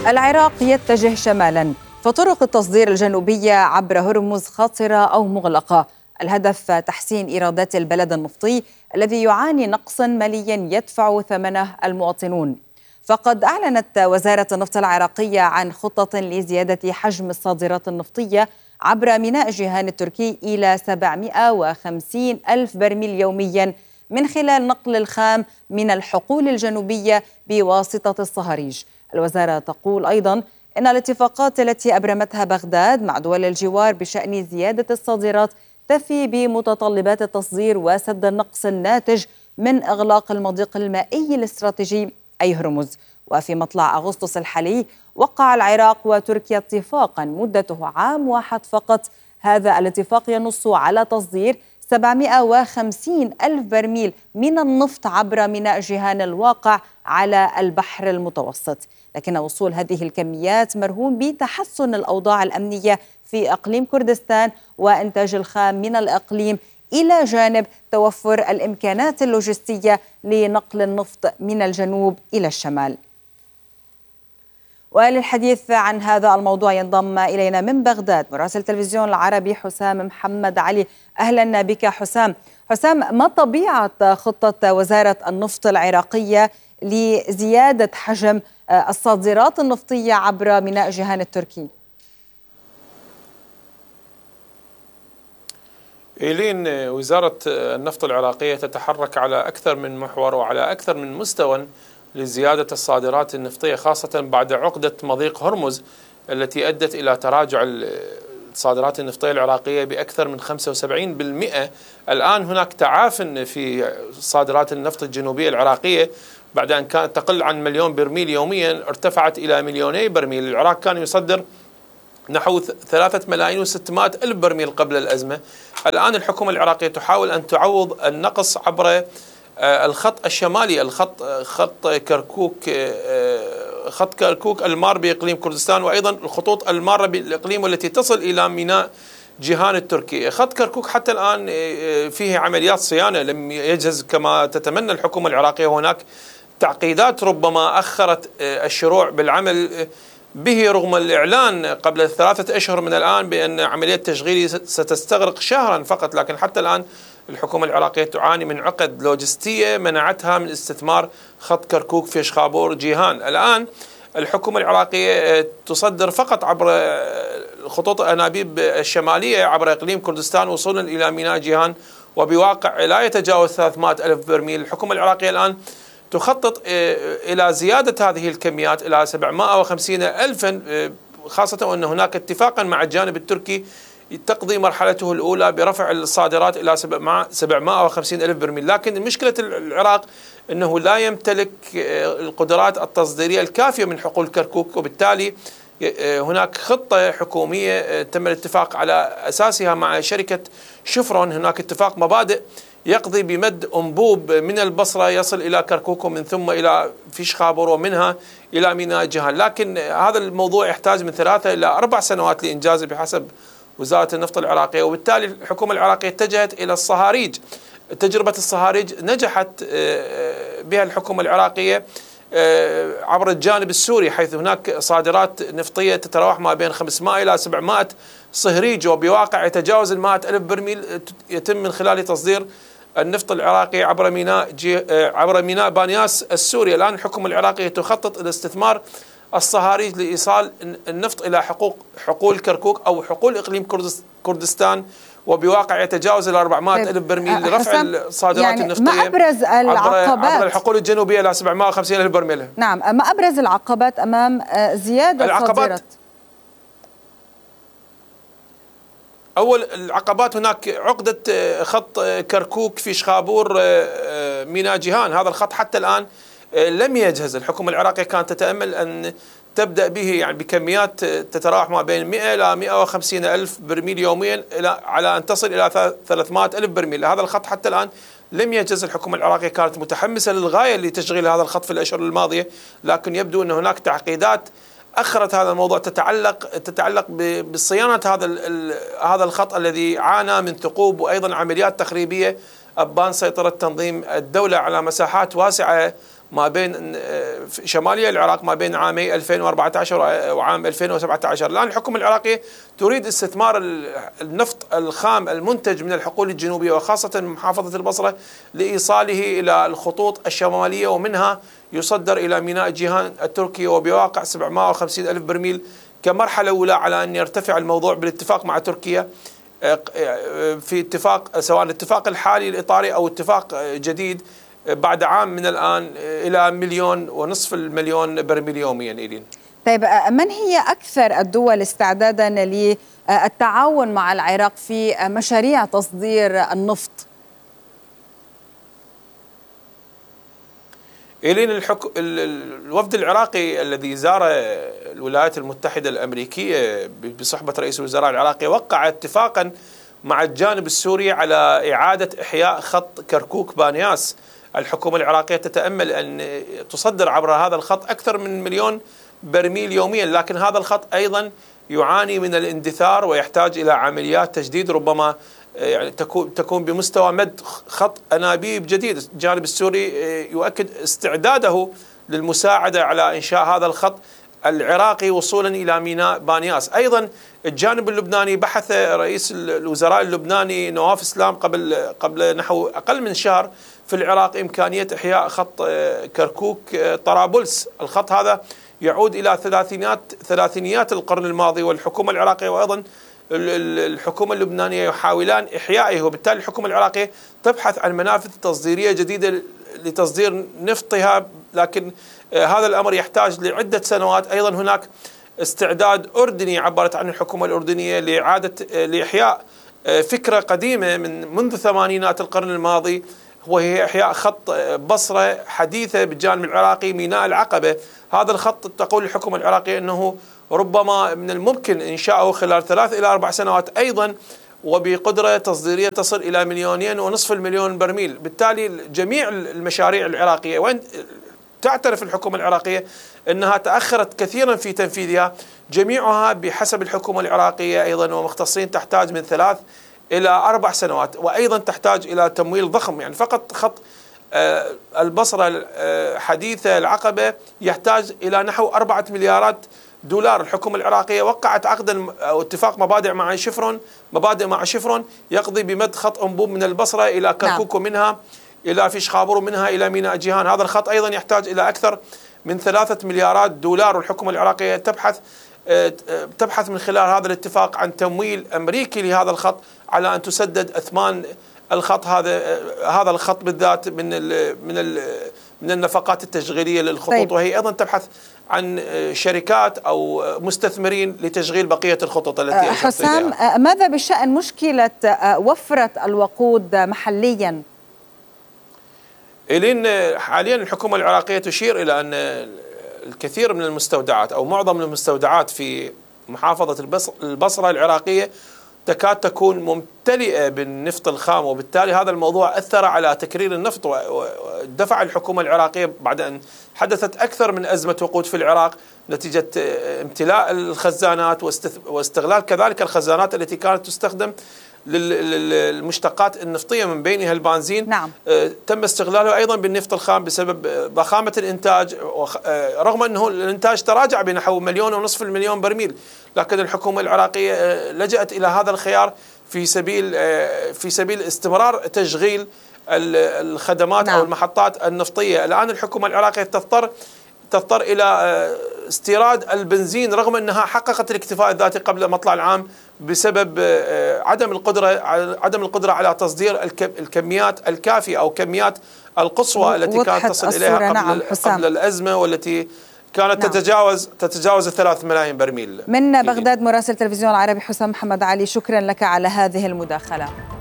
العراق يتجه شمالا، فطرق التصدير الجنوبية عبر هرمز خاطرة أو مغلقة. الهدف تحسين إيرادات البلد النفطي الذي يعاني نقصا ماليا يدفع ثمنه المواطنون. فقد أعلنت وزارة النفط العراقية عن خطة لزيادة حجم الصادرات النفطية عبر ميناء جيهان التركي إلى 750 ألف برميل يوميا من خلال نقل الخام من الحقول الجنوبية بواسطة الصهاريج. الوزارة تقول أيضا إن الاتفاقات التي أبرمتها بغداد مع دول الجوار بشأن زيادة الصادرات تفي بمتطلبات التصدير وسد النقص الناتج من إغلاق المضيق المائي الاستراتيجي أي هرمز. وفي مطلع أغسطس الحالي وقع العراق وتركيا اتفاقا مدته عام واحد فقط. هذا الاتفاق ينص على تصدير 750 ألف برميل من النفط عبر ميناء جيهان الواقع على البحر المتوسط، لكن وصول هذه الكميات مرهون بتحسن الأوضاع الأمنية في إقليم كردستان وإنتاج الخام من الإقليم، إلى جانب توفر الإمكانات اللوجستية لنقل النفط من الجنوب إلى الشمال. وللحديث عن هذا الموضوع ينضم إلينا من بغداد مراسل التلفزيون العربي حسام محمد علي. أهلا بك حسام. ما طبيعة خطة وزارة النفط العراقية لزيادة حجم الصادرات النفطية عبر ميناء جيهان التركي؟ إيلين، وزارة النفط العراقية تتحرك على أكثر من محور وعلى أكثر من مستوى لزيادة الصادرات النفطية، خاصة بعد عقدة مضيق هرمز التي أدت إلى تراجع الصادرات النفطية العراقية بأكثر من 75%. الآن هناك تعاف في صادرات النفط الجنوبية العراقية، بعد أن كانت تقل عن 1,000,000 برميل يوميا ارتفعت إلى 2,000,000 برميل. العراق كان يصدر نحو 3,600,000 برميل قبل الأزمة. الآن الحكومة العراقية تحاول أن تعوض النقص عبر الخط الشمالي، خط كركوك المار بإقليم كردستان، وأيضا الخطوط المارة بالإقليم والتي تصل إلى ميناء جيهان التركي. خط كركوك حتى الآن فيه عمليات صيانة لم يجهز كما تتمنى الحكومة العراقية، وهناك تعقيدات ربما أخرت الشروع بالعمل به رغم الإعلان قبل 3 أشهر من الآن بأن عملية تشغيله ستستغرق شهرا فقط، لكن حتى الآن الحكومة العراقية تعاني من عقد لوجستية منعتها من استثمار خط كركوك في شخابور جيهان. الآن الحكومة العراقية تصدر فقط عبر خطوط الأنابيب الشمالية عبر إقليم كردستان وصولا إلى ميناء جيهان، وبواقع لا يتجاوز 300,000 برميل. الحكومة العراقية الآن تخطط إلى زيادة هذه الكميات إلى 750,000، خاصة أن هناك اتفاقا مع الجانب التركي تقضي مرحلته الأولى برفع الصادرات إلى 750,000 برميل. لكن مشكلة العراق أنه لا يمتلك القدرات التصديرية الكافية من حقول كركوك، وبالتالي هناك خطة حكومية تم الاتفاق على أساسها مع شركة شفرون. هناك اتفاق مبادئ يقضي بمد أنبوب من البصرة يصل إلى كركوك ومن ثم إلى فيشخابور ومنها إلى ميناء جيهان، لكن هذا الموضوع يحتاج من 3 إلى 4 سنوات لإنجازه بحسب وزارة النفط العراقية، وبالتالي الحكومة العراقية اتجهت إلى الصهاريج. تجربة الصهاريج نجحت بها الحكومة العراقية عبر الجانب السوري، حيث هناك صادرات نفطية تتراوح ما بين 500 إلى 700 صهريج، وبواقع يتجاوز 100,000 برميل يتم من خلال تصدير النفط العراقي عبر ميناء بانياس السوري. الآن الحكومة العراقية تخطط إلى استثمار الصهاريج لإيصال النفط إلى حقول كركوك أو حقول إقليم كردستان، وبواقع يتجاوز 400,000 برميل لرفع الصادرات النفطية. ما أبرز العقبات عبر الحقول الجنوبية إلى 750,000 برميل؟ نعم، ما أبرز العقبات أمام زيادة الصادرات؟ أول العقبات هناك عقدة خط كركوك في شخابور ميناء جيهان. هذا الخط حتى الآن لم يجهز. الحكومة العراقية كانت تتأمل أن تبدأ به يعني بكميات تتراوح ما بين 100 إلى 150 ألف برميل يوميا على أن تصل إلى 300,000 برميل. هذا الخط حتى الآن لم يجهز. الحكومة العراقية كانت متحمسة للغاية لتشغيل هذا الخط في الأشهر الماضية، لكن يبدو أن هناك تعقيدات أخرت هذا الموضوع تتعلق بصيانة هذا الخط الذي عانى من ثقوب وأيضا عمليات تخريبية أبان سيطرة تنظيم الدولة على مساحات واسعة ما بين شمالية العراق ما بين عامي 2014 وعام 2017. الآن الحكومة العراقية تريد استثمار النفط الخام المنتج من الحقول الجنوبية وخاصة محافظة البصرة لإيصاله إلى الخطوط الشمالية، ومنها يصدر إلى ميناء جيهان التركي، وبواقع 750 ألف برميل كمرحلة أولى، على أن يرتفع الموضوع بالاتفاق مع تركيا في اتفاق، سواء الاتفاق الحالي الإطاري أو اتفاق جديد بعد عام من الآن، إلى 1.5 مليون برميل يوميا. إلين. طيب، من هي أكثر الدول استعدادا للتعاون مع العراق في مشاريع تصدير النفط؟ إلين الوفد العراقي الذي زار الولايات المتحدة الأمريكية بصحبة رئيس الوزراء العراقي وقع اتفاقا مع الجانب السوري على إعادة إحياء خط كركوك بانياس. الحكومة العراقية تتأمل أن تصدر عبر هذا الخط أكثر من 1,000,000 برميل يوميا، لكن هذا الخط أيضا يعاني من الاندثار ويحتاج إلى عمليات تجديد، ربما يعني تكون بمستوى مد خط أنابيب جديد. الجانب السوري يؤكد استعداده للمساعدة على إنشاء هذا الخط العراقي وصولا إلى ميناء بانياس. أيضا الجانب اللبناني بحث رئيس الوزراء اللبناني نواف اسلام قبل نحو أقل من شهر في العراق إمكانية إحياء خط كركوك طرابلس. الخط هذا يعود إلى ثلاثينيات القرن الماضي، والحكومة العراقية وأيضا الحكومة اللبنانية يحاولان إحيائه، وبالتالي الحكومة العراقية تبحث عن منافذ تصديرية جديدة لتصدير نفطها، لكن هذا الأمر يحتاج لعدة سنوات. أيضا هناك استعداد أردني عبرت عنه الحكومة الأردنية لإحياء فكرة قديمة منذ ثمانينات القرن الماضي، وهي إحياء خط بصرة حديثة بالجانب العراقي ميناء العقبة. هذا الخط تقول الحكومة العراقية أنه ربما من الممكن إنشاؤه خلال 3 إلى 4 سنوات أيضا، وبقدرة تصديرية تصل إلى 2.5 مليون برميل. بالتالي جميع المشاريع العراقية، وين تعترف الحكومة العراقية أنها تأخرت كثيرا في تنفيذها، جميعها بحسب الحكومة العراقية أيضا ومختصين تحتاج من 3 إلى 4 سنوات، وأيضا تحتاج إلى تمويل ضخم. يعني فقط خط البصرة حديثة العقبة يحتاج إلى نحو 4 مليارات دولار. الحكومة العراقية وقعت عقدا أو اتفاق مبادئ مع شفرون يقضي بمد خط أنبوب من البصرة إلى كركوك، ومنها إلى فيش خابور، ومنها إلى ميناء جيهان. هذا الخط أيضا يحتاج إلى أكثر من 3 مليارات دولار، والحكومة العراقية تبحث من خلال هذا الاتفاق عن تمويل أمريكي لهذا الخط على أن تسدد أثمان الخط هذا الخط بالذات من النفقات التشغيلية للخطوط. طيب. وهي أيضا تبحث عن شركات أو مستثمرين لتشغيل بقية الخطوط التي حسام، ماذا بشأن مشكلة وفرة الوقود محليا؟ حاليا الحكومة العراقية تشير إلى أن الكثير من المستودعات أو معظم المستودعات في محافظة البصرة العراقية تكاد تكون ممتلئة بالنفط الخام، وبالتالي هذا الموضوع أثر على تكرير النفط، ودفع الحكومة العراقية بعد أن حدثت أكثر من أزمة وقود في العراق نتيجة امتلاء الخزانات واستغلال كذلك الخزانات التي كانت تستخدم للمشتقات النفطية من بينها البنزين. نعم. تم استغلاله أيضا بالنفط الخام بسبب ضخامة الإنتاج، رغم أنه الإنتاج تراجع بنحو 1.5 مليون برميل، لكن الحكومة العراقية لجأت إلى هذا الخيار في سبيل استمرار تشغيل الخدمات. نعم. أو المحطات النفطية. الآن الحكومة العراقية تضطر إلى استيراد البنزين، رغم أنها حققت الاكتفاء الذاتي قبل مطلع العام بسبب عدم القدرة على تصدير الكميات الكافية أو كميات القصوى التي كانت تصل إليها قبل الأزمة، والتي كانت تتجاوز 3 ملايين برميل. من بغداد مراسل تلفزيون العربي حسام محمد علي، شكرا لك على هذه المداخلة.